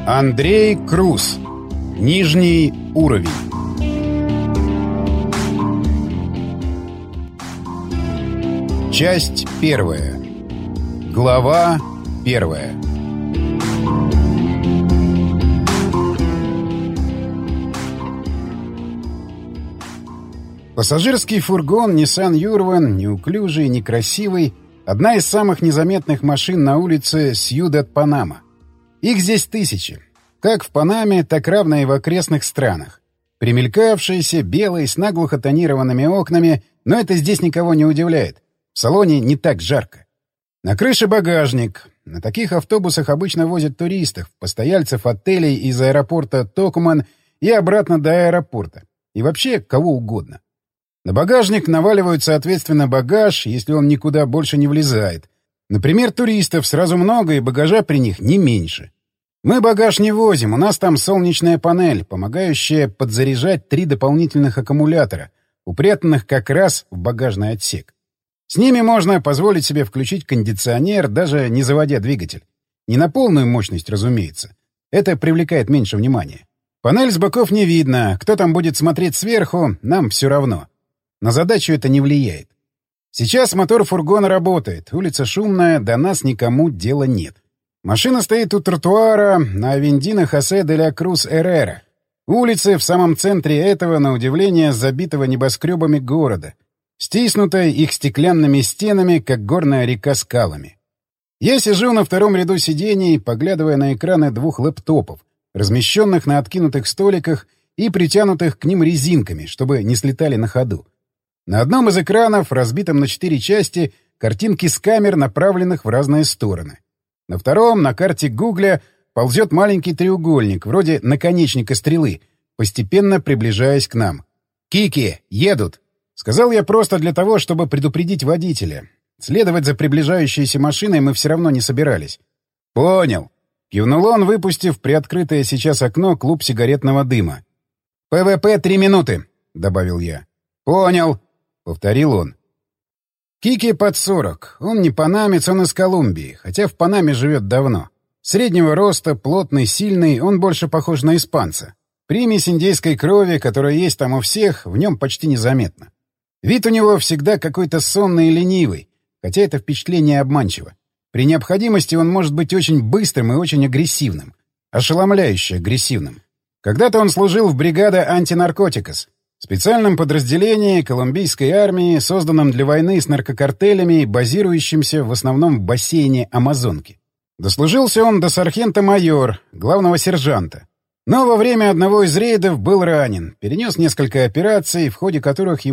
Андрей Круз. Нижний уровень. Часть первая. Глава первая. Пассажирский фургон Nissan Юрван, неуклюжий, некрасивый, одна из самых незаметных машин на улице Сьюдад-Панама. Их здесь тысячи. Как в Панаме, так равно и в окрестных странах. Примелькавшиеся, белые, с наглухо тонированными окнами, но это здесь никого не удивляет. В салоне не так жарко. На крыше багажник. На таких автобусах обычно возят туристов, постояльцев отелей из аэропорта Токуман и обратно до аэропорта. И вообще кого угодно. На багажник наваливают, соответственно, багаж, если он никуда больше не влезает. Например, туристов сразу много, и багажа при них не меньше. Мы багаж не возим, у нас там солнечная панель, помогающая подзаряжать 3 дополнительных аккумулятора, упрятанных как раз в багажный отсек. С ними можно позволить себе включить кондиционер, даже не заводя двигатель. Не на полную мощность, разумеется. Это привлекает меньше внимания. Панель с боков не видно, кто там будет смотреть сверху, нам все равно. На задачу это не влияет. Сейчас мотор фургона работает, улица шумная, до нас никому дела нет. Машина стоит у тротуара на Авендино Хосе де ла Крус Эррера. Улицы в самом центре этого, на удивление, забитого небоскребами города, стиснутой их стеклянными стенами, как горная река скалами. Я сижу на втором ряду сидений, поглядывая на экраны 2 лэптопов, размещенных на откинутых столиках и притянутых к ним резинками, чтобы не слетали на ходу. На одном из экранов, разбитом на 4 части, картинки с камер, направленных в разные стороны. На втором, на карте Гугля, ползет маленький треугольник, вроде наконечника стрелы, постепенно приближаясь к нам. «Кики, едут!» — сказал я просто для того, чтобы предупредить водителя. Следовать за приближающейся машиной мы все равно не собирались. «Понял!» — кивнул он, выпустив приоткрытое сейчас окно клуб сигаретного дыма. «ПВП 3 минуты!» — добавил я. «Понял!» — повторил он. Кики под 40. Он не панамец, он из Колумбии, хотя в Панаме живет давно. Среднего роста, плотный, сильный, он больше похож на испанца. Примесь индейской крови, которая есть там у всех, в нем почти незаметно. Вид у него всегда какой-то сонный и ленивый, хотя это впечатление обманчиво. При необходимости он может быть очень быстрым и очень агрессивным. Ошеломляюще агрессивным. Когда-то он служил в бригаде антинаркотикос, специальном подразделении колумбийской армии, созданном для войны с наркокартелями, базирующимся в основном в бассейне Амазонки. Дослужился он до сархента-майор, главного сержанта. Но во время одного из рейдов был ранен, перенес несколько операций, в ходе которых ему